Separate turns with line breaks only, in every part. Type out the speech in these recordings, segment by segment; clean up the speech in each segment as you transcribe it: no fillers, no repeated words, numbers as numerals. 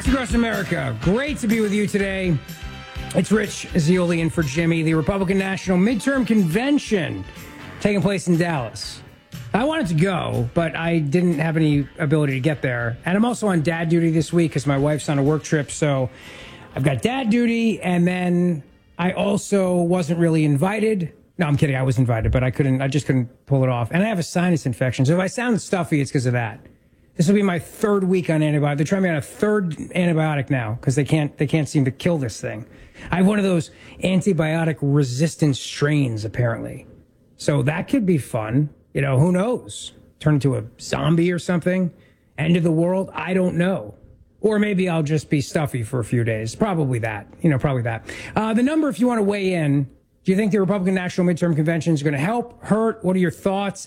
Fox Across America, great to be with you today. It's Rich Zeoli in for Jimmy. The Republican National Midterm Convention taking place in Dallas. I wanted to go, but I didn't have any ability to get there. And I'm also on dad duty this week because my wife's on a work trip. So I've got dad duty, and then I also wasn't really invited. No, I'm kidding. I was invited, but I just couldn't pull it off. And I have a sinus infection. So if I sound stuffy, it's because of that. This will be my third week on antibiotic. They're trying me on a third antibiotic now because they can't seem to kill this thing. I have one of those antibiotic resistant strains, apparently. So that could be fun. You know, who knows? Turn into a zombie or something? End of the world? I don't know. Or maybe I'll just be stuffy for a few days. Probably that. Probably that. The number, if you want to weigh in, do you think the Republican National Midterm Convention is going to help, hurt? What are your thoughts?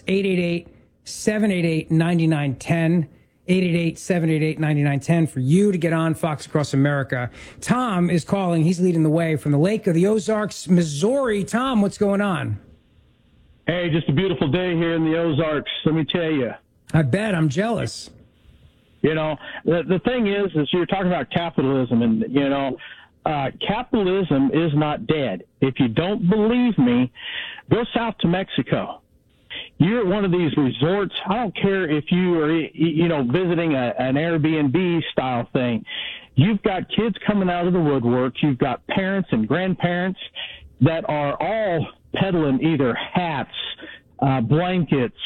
888-788-9910. 888-788-9910 for you to get on Fox Across America. Tom is calling. He's leading the way from the Lake of the Ozarks, Missouri. Tom, what's going on?
Hey, just a beautiful day here in the Ozarks, let me tell you.
I bet. I'm jealous.
You know, the thing is you're talking about capitalism, and, capitalism is not dead. If you don't believe me, go south to Mexico. You're at one of these resorts. I don't care if you are, visiting an Airbnb style thing. You've got kids coming out of the woodwork. You've got parents and grandparents that are all peddling either hats, blankets,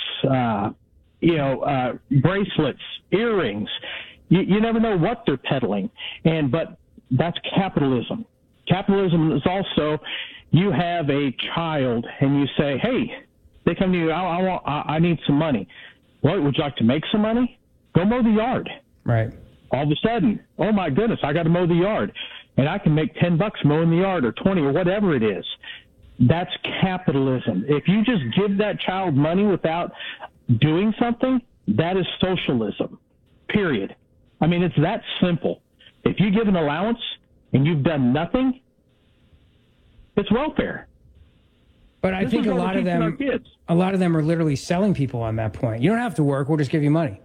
bracelets, earrings. You never know what they're peddling. But that's capitalism. Capitalism is also, you have a child and you say, hey, they come to you, I need some money. What, would you like to make some money? Go mow the yard.
Right.
All of a sudden, oh my goodness, I got to mow the yard. And I can make $10 mowing the yard, or 20, or whatever it is. That's capitalism. If you just give that child money without doing something, that is socialism, period. I mean, it's that simple. If you give an allowance and you've done nothing, it's welfare.
But I think a lot of them are literally selling people on that point. You don't have to work. We'll just give you money.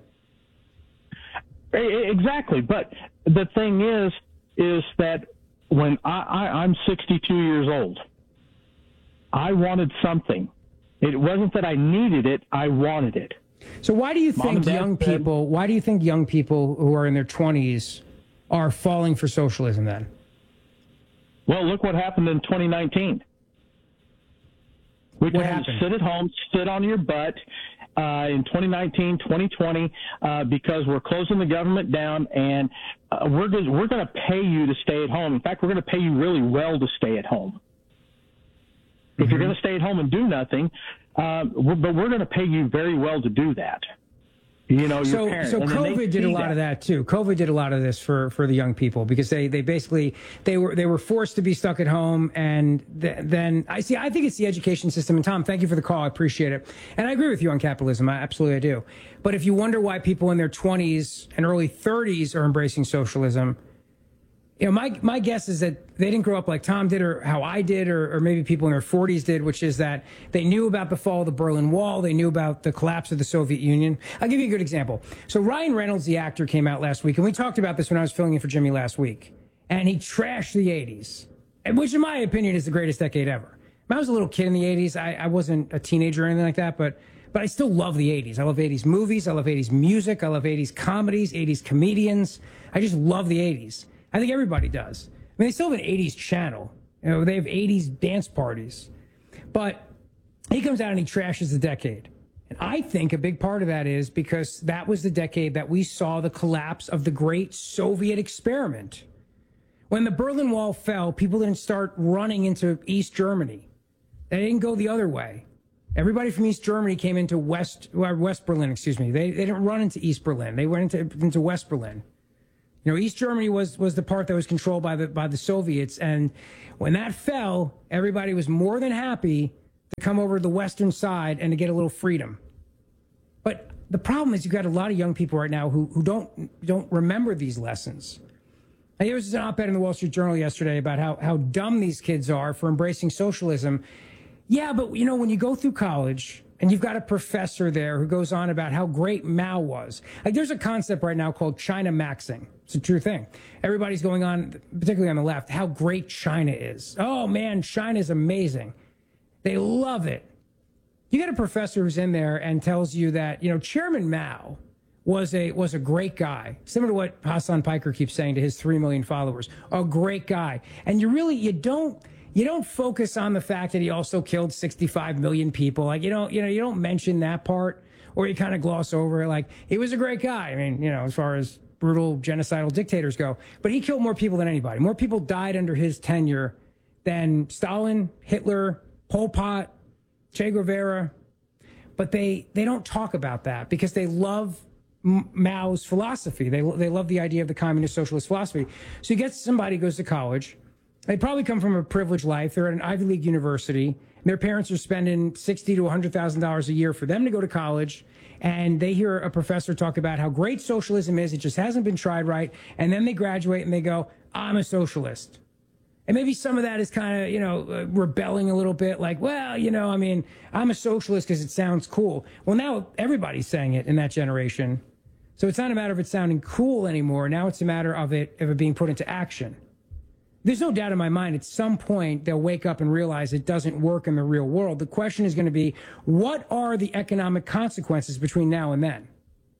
Exactly. But the thing is that when I'm 62 years old, I wanted something. It wasn't that I needed it. I wanted it.
So why do you think young people who are in their 20s are falling for socialism then?
Well, look what happened in 2019. We can sit at home, sit on your butt in 2019, 2020, because we're closing the government down, and we're going to pay you to stay at home. In fact, we're going to pay you really well to stay at home. If you're going to stay at home and do nothing, but we're going to pay you very well to do that. Your parents.
So COVID did a lot of that too. COVID did a lot of this for the young people because they basically they were forced to be stuck at home, and then I think it's the education system. And Tom, thank you for the call. I appreciate it, and I agree with you on capitalism. I do. But if you wonder why people in their 20s and early 30s are embracing socialism, my guess is that they didn't grow up like Tom did, or how I did, or maybe people in their 40s did, which is that they knew about the fall of the Berlin Wall. They knew about the collapse of the Soviet Union. I'll give you a good example. So Ryan Reynolds, the actor, came out last week, and we talked about this when I was filling in for Jimmy last week. And he trashed the 80s, which in my opinion is the greatest decade ever. When I was a little kid in the 80s, I wasn't a teenager or anything like that, but I still love the 80s. I love 80s movies. I love 80s music. I love 80s comedies, 80s comedians. I just love the 80s. I think everybody does. I mean, they still have an 80s channel. They have 80s dance parties. But he comes out and he trashes the decade. And I think a big part of that is because that was the decade that we saw the collapse of the great Soviet experiment. When the Berlin Wall fell, people didn't start running into East Germany. They didn't go the other way. Everybody from East Germany came into West Berlin, excuse me. They didn't run into East Berlin. They went into West Berlin. East Germany was the part that was controlled by the Soviets, and when that fell, everybody was more than happy to come over to the western side and to get a little freedom. But the problem is you've got a lot of young people right now who don't remember these lessons. There was an op-ed in the Wall Street Journal yesterday about how dumb these kids are for embracing socialism. Yeah, but when you go through college And you've got a professor there who goes on about how great Mao was. Like, there's a concept right now called China maxing. It's a true thing. Everybody's going on, particularly on the left, how great China is. Oh, man, China's amazing. They love it. You got a professor who's in there and tells you that, Chairman Mao was a great guy, similar to what Hassan Piker keeps saying to his 3 million followers. A great guy. And you don't focus on the fact that he also killed 65 million people. Like, you don't mention that part, or you kind of gloss over it. Like, he was a great guy. I mean, as far as brutal genocidal dictators go, but he killed more people than anybody. More people died under his tenure than Stalin, Hitler, Pol Pot, Che Guevara. But they don't talk about that because they love Mao's philosophy. They love the idea of the communist socialist philosophy. So you get somebody who goes to college. They probably come from a privileged life. They're at an Ivy League university. Their parents are spending $60,000 to $100,000 a year for them to go to college. And they hear a professor talk about how great socialism is. It just hasn't been tried right. And then they graduate and they go, I'm a socialist. And maybe some of that is kind of, rebelling a little bit, like, well, I'm a socialist because it sounds cool. Well, now everybody's saying it in that generation. So it's not a matter of it sounding cool anymore. Now it's a matter of it being put into action. There's no doubt in my mind, at some point, they'll wake up and realize it doesn't work in the real world. The question is going to be, what are the economic consequences between now and then?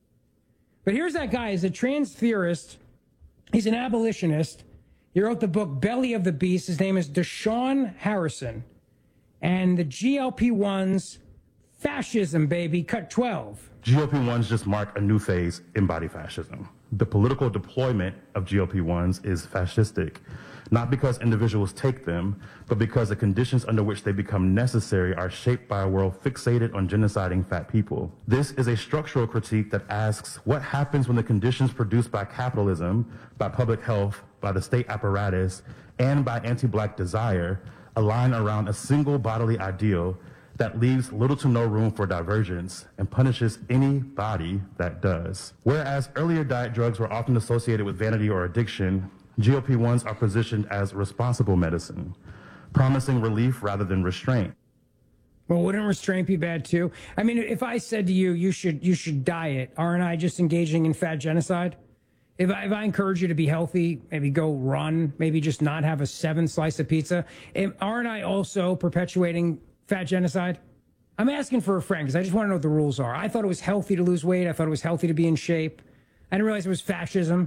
But here's that guy. He's a trans theorist. He's an abolitionist. He wrote the book Belly of the Beast. His name is Deshaun Harrison. And the GLP-1s, fascism, baby, cut 12.
GLP-1s just mark a new phase in body fascism. The political deployment of GLP-1s is fascistic, not because individuals take them, but because the conditions under which they become necessary are shaped by a world fixated on genociding fat people. This is a structural critique that asks what happens when the conditions produced by capitalism, by public health, by the state apparatus, and by anti-Black desire align around a single bodily ideal that leaves little to no room for divergence and punishes any body that does. Whereas earlier diet drugs were often associated with vanity or addiction, GLP-1s are positioned as responsible medicine, promising relief rather than restraint.
Well, wouldn't restraint be bad too? I mean, if I said to you, you should diet, aren't I just engaging in fat genocide? If I encourage you to be healthy, maybe go run, maybe just not have a 7th slice of pizza, aren't I also perpetuating fat genocide? I'm asking for a friend because I just want to know what the rules are. I thought it was healthy to lose weight. I thought it was healthy to be in shape. I didn't realize it was fascism.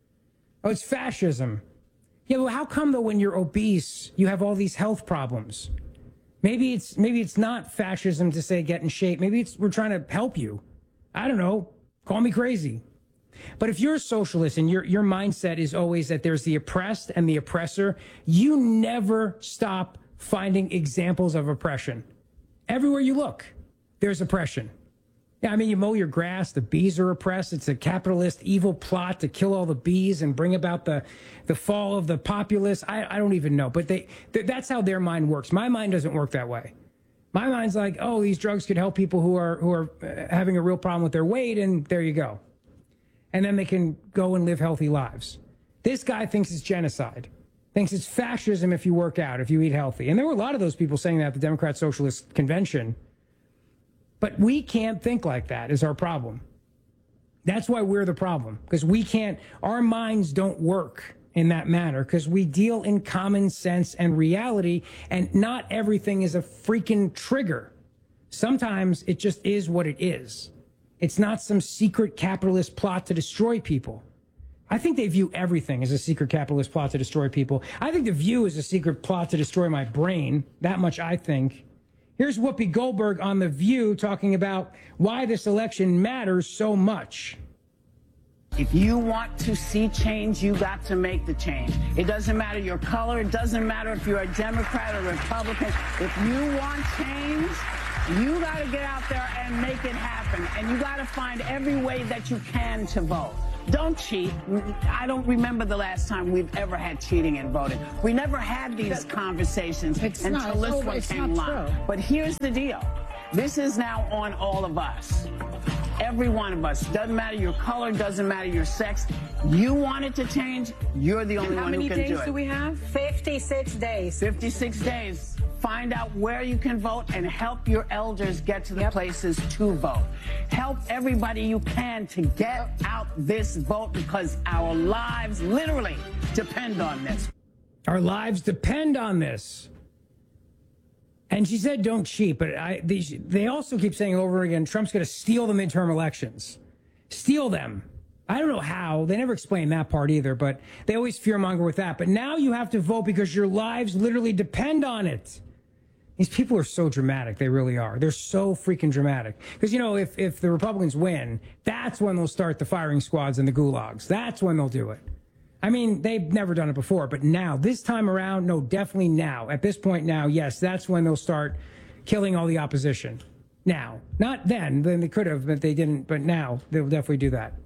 Oh, it's fascism. Yeah, well, how come though when you're obese, you have all these health problems? Maybe it's not fascism to say get in shape. Maybe we're trying to help you. I don't know. Call me crazy. But if you're a socialist and your mindset is always that there's the oppressed and the oppressor, you never stop finding examples of oppression. Everywhere you look, there's oppression. Yeah, I mean, you mow your grass, the bees are oppressed. It's a capitalist evil plot to kill all the bees and bring about the fall of the populace. I don't even know, but that's how their mind works. My mind doesn't work that way. My mind's like, oh, these drugs could help people who are having a real problem with their weight, and there you go. And then they can go and live healthy lives. This guy thinks it's genocide. Thinks it's fascism if you work out, if you eat healthy. And there were a lot of those people saying that at the Democrat Socialist Convention. But we can't think like that is our problem. That's why we're the problem, because our minds don't work in that manner, because we deal in common sense and reality, and not everything is a freaking trigger. Sometimes it just is what it is. It's not some secret capitalist plot to destroy people. I think they view everything as a secret capitalist plot to destroy people. I think The View is a secret plot to destroy my brain. That much I think. Here's Whoopi Goldberg on The View talking about why this election matters so much.
If you want to see change, you got to make the change. It doesn't matter your color. It doesn't matter if you're a Democrat or Republican. If you want change, you got to get out there and make it happen. And you got to find every way that you can to vote. Don't cheat. I don't remember the last time we've ever had cheating in voting. We never had these conversations until this one came along. But here's the deal. This is now on all of us. Every one of us. Doesn't matter your color, doesn't matter your sex. You want it to change, you're the only one who can do it.
How many days do we have? 56 days.
56 days. find out where you can vote, and help your elders get to the places to vote. Help everybody you can to get out this vote, because our lives literally depend on this.
Our lives depend on this. And she said, don't cheat. But they also keep saying over again, Trump's going to steal the midterm elections. Steal them. I don't know how. They never explain that part either, but they always fearmonger with that. But now you have to vote because your lives literally depend on it. These people are so dramatic. They really are. They're so freaking dramatic. Because, you know, if the Republicans win, that's when they'll start the firing squads and the gulags. That's when they'll do it. I mean, they've never done it before, but now, this time around, no, definitely now. At this point now, yes, that's when they'll start killing all the opposition. Now. Not then. Then they could have, but they didn't. But now, they'll definitely do that.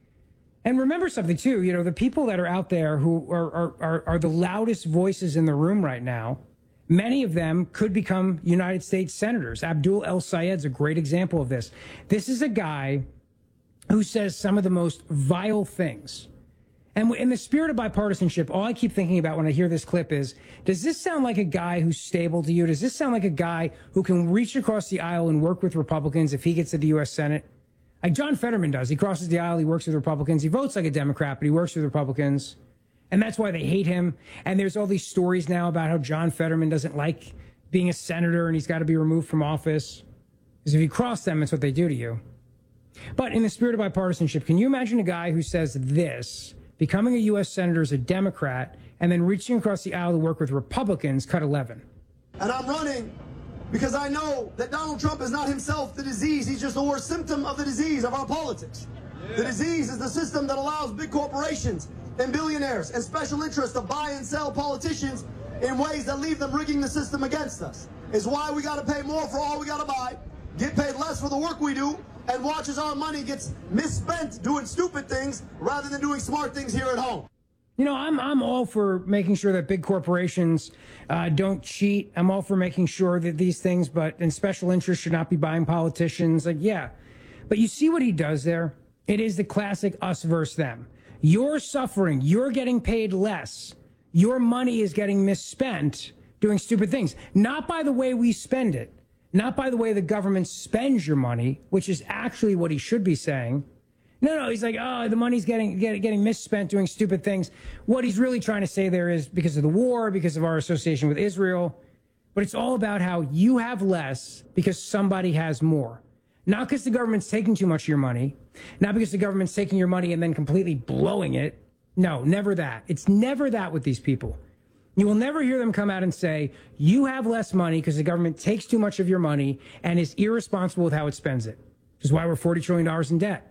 And remember something, too. You know, the people that are out there who are the loudest voices in the room right now, many of them could become United States senators. Abdul El-Sayed's a great example of this. This is a guy who says some of the most vile things. And in the spirit of bipartisanship, all I keep thinking about when I hear this clip is, does this sound like a guy who's stable to you? Does this sound like a guy who can reach across the aisle and work with Republicans if he gets to the U.S. Senate? Like John Fetterman does. He crosses the aisle, he works with Republicans. He votes like a Democrat, but he works with Republicans. And that's why they hate him. And there's all these stories now about how John Fetterman doesn't like being a senator and he's got to be removed from office. Because if you cross them, it's what they do to you. But in the spirit of bipartisanship, can you imagine a guy who says this, becoming a U.S. senator as a Democrat, and then reaching across the aisle to work with Republicans, cut 11?
And I'm running because I know that Donald Trump is not himself the disease. He's just the worst symptom of the disease of our politics. Yeah. The disease is the system that allows big corporations and billionaires and special interests to buy and sell politicians in ways that leave them rigging the system against us. It's why we got to pay more for all we got to buy, get paid less for the work we do, and watch as our money gets misspent doing stupid things rather than doing smart things here at home.
You know, I'm all for making sure that big corporations don't cheat. I'm all for making sure that these things, and special interests should not be buying politicians. Like, yeah. But you see what he does there? It is the classic us versus them. You're suffering. You're getting paid less. Your money is getting misspent doing stupid things. Not by the way we spend it. Not by the way the government spends your money, which is actually what he should be saying. No, he's like, oh, the money's getting misspent doing stupid things. What he's really trying to say there is because of the war, because of our association with Israel. But it's all about how you have less because somebody has more. Not because the government's taking too much of your money. Not because the government's taking your money and then completely blowing it. No, never that. It's never that with these people. You will never hear them come out and say, you have less money because the government takes too much of your money and is irresponsible with how it spends it. Which is why we're $40 trillion in debt.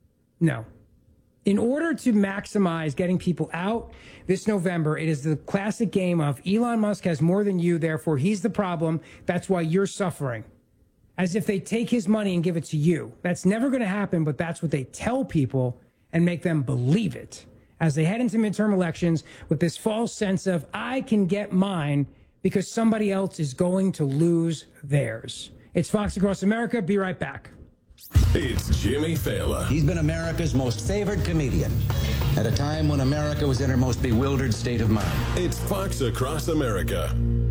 No. In order to maximize getting people out this November, it is the classic game of Elon Musk has more than you, therefore he's the problem. That's why you're suffering. As if they take his money and give it to you. That's never going to happen, but that's what they tell people and make them believe it as they head into midterm elections with this false sense of, I can get mine because somebody else is going to lose theirs. It's Fox Across America. Be right back.
It's Jimmy Fallon.
He's been America's most favored comedian at a time when America was in her most bewildered state of mind.
It's Fox Across America.